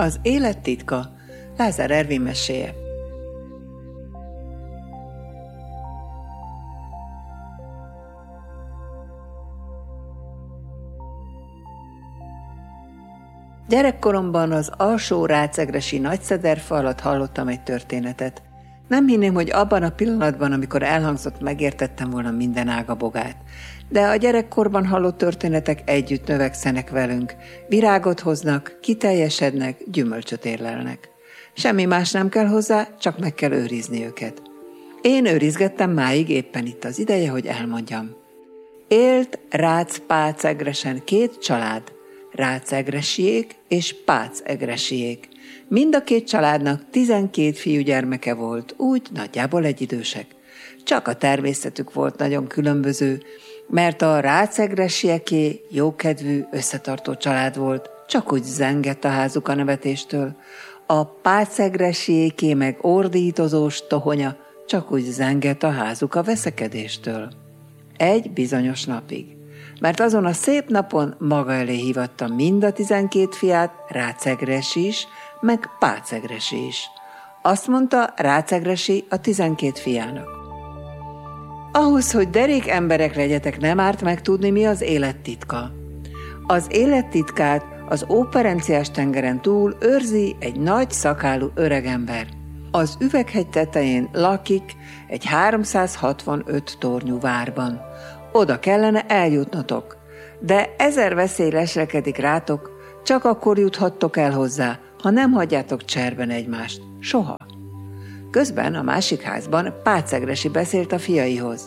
Az élet titka, Lázár Ervin meséje. Gyerekkoromban az alsó rácegresi Nagyszederfe alatt hallottam egy történetet. Nem hinném, hogy abban a pillanatban, amikor elhangzott, megértettem volna minden ágabogát. De a gyerekkorban hallott történetek együtt növekszenek velünk, virágot hoznak, kiteljesednek, gyümölcsöt érlelnek. Semmi más nem kell hozzá, csak meg kell őrizni őket. Én őrizgettem máig, éppen itt az ideje, hogy elmondjam. Élt Rácz-Pácegresen 2 család, Rácegresiék és Pácegresiék. Mind a 2 családnak 12 fiúgyermeke volt, úgy nagyjából egyidősek. Csak a természetük volt nagyon különböző, mert a Rácegresieké jókedvű, összetartó család volt, csak úgy zengett a házuk a nevetéstől. A Pácegresiéké meg ordítozós tohonya, csak úgy zengett a házuk a veszekedéstől. Egy bizonyos napig. Mert azon a szép napon maga elé hívatta mind a 12 fiát, Rácegresi is, meg Pácegresi is. Azt mondta Rácegresi a 12 fiának. Ahhoz, hogy derék emberek legyetek, nem árt megtudni, mi az élet titka. Az élet titkát az Óperenciás tengeren túl őrzi egy nagy szakálú öregember. Az Üveghegy tetején lakik egy 365 tornyú várban. Oda kellene eljutnotok, de 1000 veszély leselkedik rátok, csak akkor juthattok el hozzá, ha nem hagyjátok cserben egymást. Soha. Közben a másik házban Pácegresi beszélt a fiaihoz.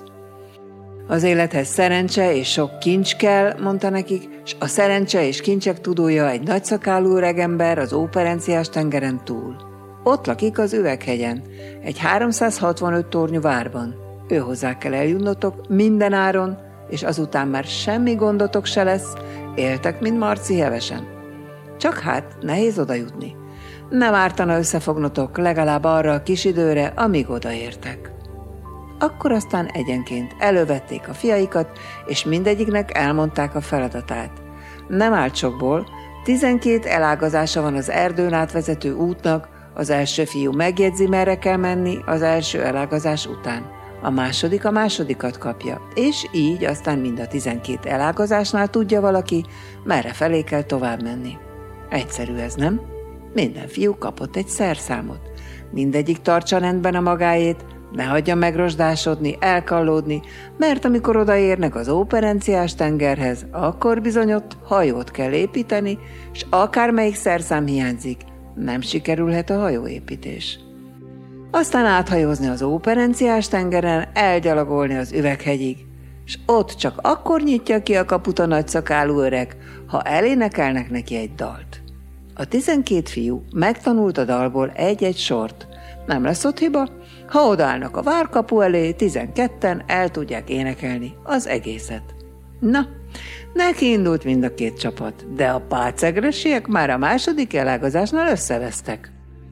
Az élethez szerencse és sok kincs kell, mondta nekik, s a szerencse és kincsek tudója egy nagyszakálú öregember az Óperenciás tengeren túl. Ott lakik az Üveghegyen, egy 365 tornyú várban. Őhozzá kell eljutnotok minden áron, és azután már semmi gondotok se lesz, éltek, mint Marci hevesen. Csak hát nehéz oda jutni. Nem ártana összefognotok legalább arra a kis időre, amíg odaértek. Akkor aztán egyenként elővették a fiaikat, és mindegyiknek elmondták a feladatát. Nem állt sokból, 12 elágazása van az erdőn átvezető útnak, az első fiú megjegyzi, merre kell menni az első elágazás után. A második a másodikat kapja, és így aztán mind a 12 elágazásnál tudja valaki, merre felé kell tovább menni. Egyszerű ez, nem? Minden fiú kapott egy szerszámot. Mindegyik tartsa rendben a magáét, ne hagyja megrosdásodni, elkallódni, mert amikor odaérnek az Óperenciás tengerhez, akkor bizony ott hajót kell építeni, s akármelyik szerszám hiányzik, nem sikerülhet a hajóépítés. Aztán áthajózni az Óperenciás tengeren, elgyalogolni az Üveghegyig, s ott csak akkor nyitja ki a kaput a nagyszakálú öreg, ha elénekelnek neki egy dalt. A 12 fiú megtanult a dalból egy-egy sort. Nem lesz ott hiba, ha odaállnak a várkapu elé, 12-en el tudják énekelni az egészet. Na, neki indult mind a 2 csapat, de a pácegresiek már a második elágazásnál összevesztek.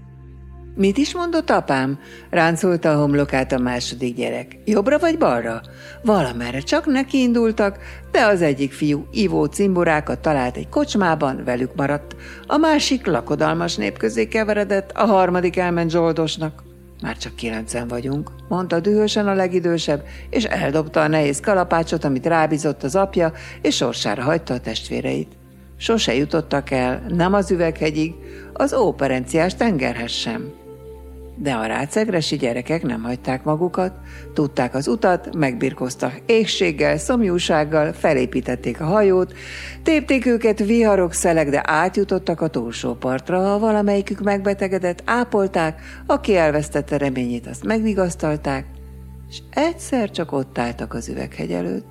Mit is mondott apám? Ráncolta a homlokát a második gyerek. Jobbra vagy balra? Valamerre csak neki indultak, de az egyik fiú ivó cimborákat talált egy kocsmában, velük maradt. A másik lakodalmas nép közé keveredett, a harmadik elment zsoldosnak. Már csak 9-en vagyunk, mondta dühösen a legidősebb, és eldobta a nehéz kalapácsot, amit rábízott az apja, és sorsára hagyta a testvéreit. Sose jutottak el, nem az Üveghegyig, az Óperenciás tengerhez sem. De a rácegresi gyerekek nem hagyták magukat, tudták az utat, megbirkóztak éhséggel, szomjúsággal, felépítették a hajót, tépték őket viharok, szelek, de átjutottak a túlsó partra, ha valamelyikük megbetegedett, ápolták, aki elvesztette reményét, azt megvigasztalták, és egyszer csak ott álltak az Üveghegy előtt,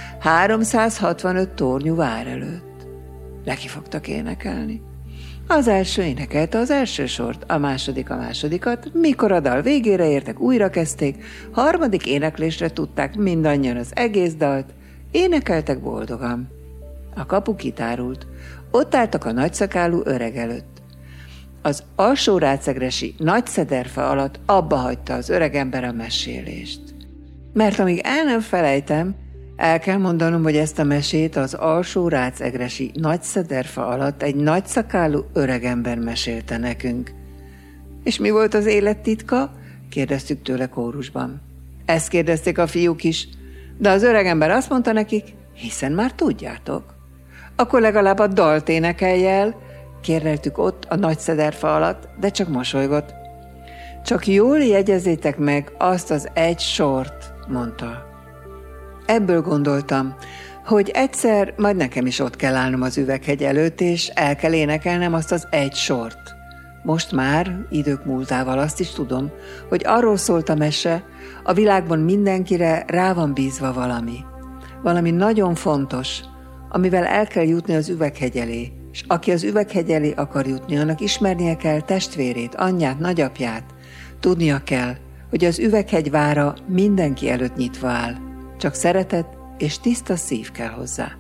365 tornyú vár előtt. Neki fogtak énekelni. Az első énekelte az első sort, a második a másodikat, mikor a dal végére értek, újra kezdték, harmadik éneklésre tudták mindannyian az egész dalt, énekeltek boldogan. A kapu kitárult, ott álltak a nagyszakálú öreg előtt. Az alsó rácegresi Nagyszederfe alatt abba hagyta az öregember a mesélést. Mert amíg el nem felejtem, El kell mondanom, hogy ezt a mesét az alsó rácegresi nagyszederfa alatt egy nagyszakálú öregember mesélte nekünk. És mi volt az élet titka? Kérdeztük tőle kórusban. Ezt kérdezték a fiúk is, de az öregember azt mondta nekik, hiszen már tudjátok. Akkor legalább a dalt énekelj el, kérleltük ott a nagyszederfa alatt, de csak mosolygott. Csak jól jegyezzétek meg azt az egy sort, mondta. Ebből gondoltam, hogy egyszer majd nekem is ott kell állnom az üveghegy előtt, és el kell énekelnem azt az egy sort. Most már, idők múltával azt is tudom, hogy arról szólt a mese, a világban mindenkire rá van bízva valami. Valami nagyon fontos, amivel el kell jutni az üveghegy elé, és aki az üveghegy elé akar jutni, annak ismernie kell testvérét, anyját, nagyapját. Tudnia kell, hogy az üveghegy vára mindenki előtt nyitva áll, csak szeretet és tiszta szív kell hozzá.